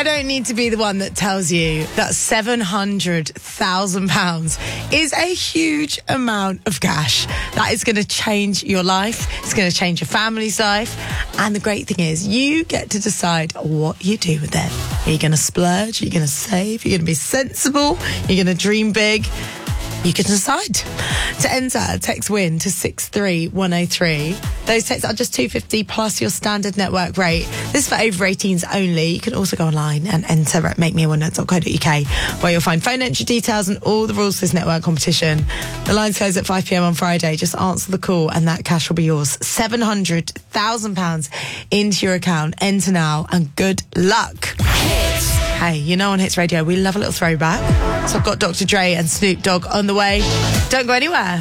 I don't need to be the one that tells you that £700,000 is a huge amount of cash. That is going to change your life. It's going to change your family's life. And the great thing is you get to decide what you do with it. Are you going to splurge? Are you going to save? Are you going to be sensible? Are you going to dream big? You can decide. To enter, text WIN to 63103. Those texts are just $2.50 plus your standard network rate. This is for over 18s only. You can also go online and enter at makemeawonder.co.uk, where you'll find phone entry details and all the rules for this network competition. The lines close at 5 p.m. on Friday. Just answer the call and that cash will be yours. £700,000 into your account. Enter now and good luck. Hey, you know on Hits Radio, we love a little throwback. So I've got Dr. Dre and Snoop Dogg on the way. Don't go anywhere.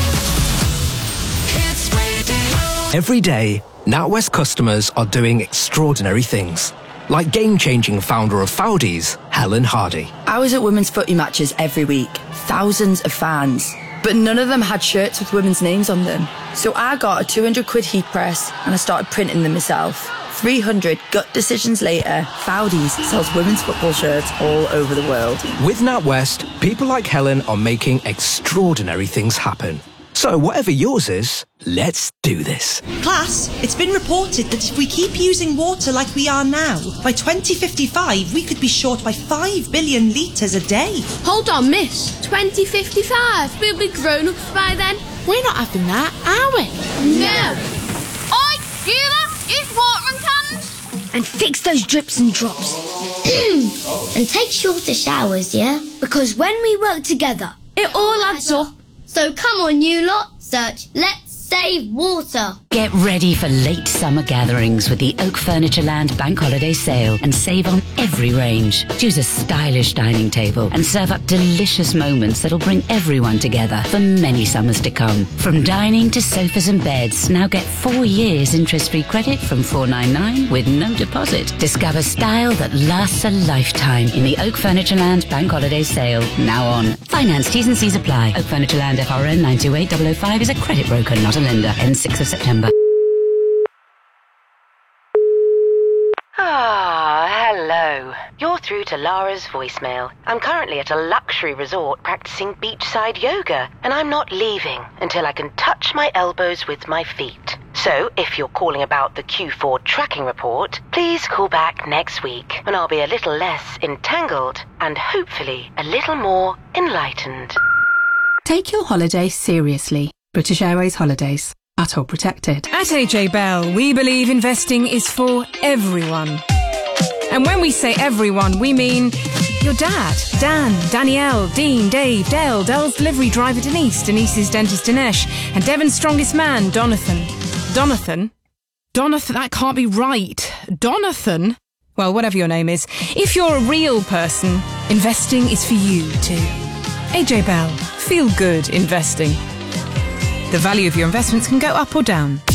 Every day, NatWest customers are doing extraordinary things. Like game-changing founder of Foudies, Helen Hardy. I was at women's footy matches every week. Thousands of fans. But none of them had shirts with women's names on them. So I got a £200 heat press and I started printing them myself. 300 gut decisions later, Foudies sells women's football shirts all over the world. With NatWest, people like Helen are making extraordinary things happen. So whatever yours is, let's do this. Class, it's been reported that if we keep using water like we are now, by 2055 we could be short by 5 billion litres a day. Hold on, miss. 2055? We'll be grown-ups by then. We're not having that, are we? No. Oi, you there? Use watering cans. And fix those drips and drops. And take shorter showers, yeah? Because when we work together, it all adds up. So come on, you lot. Search Let's Save Water. Get ready for late summer gatherings with the Oak Furniture Land Bank Holiday Sale and save on every range. Choose a stylish dining table and serve up delicious moments that'll bring everyone together for many summers to come. From dining to sofas and beds, now get 4 years interest-free credit from $499 with no deposit. Discover style that lasts a lifetime in the Oak Furniture Land Bank Holiday Sale, now on. Finance T's and C's apply. Oak Furniture Land FRN 928005 is a credit broker, not a lender. Ends 6th of September. Hello. You're through to Lara's voicemail. I'm currently at a luxury resort practicing beachside yoga, and I'm not leaving until I can touch my elbows with my feet. So, if you're calling about the Q4 tracking report, please call back next week, when I'll be a little less entangled and hopefully a little more enlightened. Take your holiday seriously. British Airways Holidays. At all protected. At AJ Bell, we believe investing is for everyone. And when we say everyone, we mean your dad, Dan, Danielle, Dean, Dave, Dale, Dell's delivery driver Denise, Denise's dentist Dinesh, and Devon's strongest man, Donathan. Donathan? That can't be right. Donathan? Well, whatever your name is, if you're a real person, investing is for you too. AJ Bell. Feel good investing. The value of your investments can go up or down.